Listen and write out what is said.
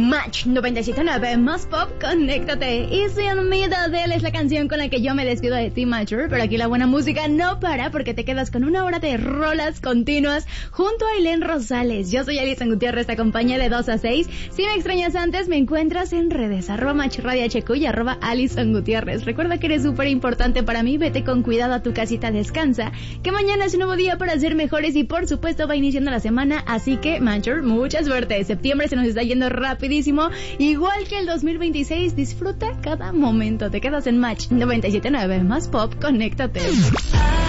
Match 97.9 más pop, conéctate. Easy on Me de Adele es la canción con la que yo me despido de ti, Mature, pero aquí la buena música no para porque te quedas con una hora de rolas continuas junto a Ailén Rosales. Yo soy Alison Gutiérrez, te acompañé de 2 a 6. Si me extrañas antes, me encuentras en redes, @MatchRadioHQ y @Alison Gutiérrez. Recuerda que eres súper importante para mí, vete con cuidado a tu casita, descansa, que mañana es un nuevo día para ser mejores y por supuesto va iniciando la semana, así que, Mature, mucha suerte. Septiembre se nos está yendo rapidísimo, igual que el 2026, disfruta cada momento. Te quedas en Match 97.9 más pop, conéctate.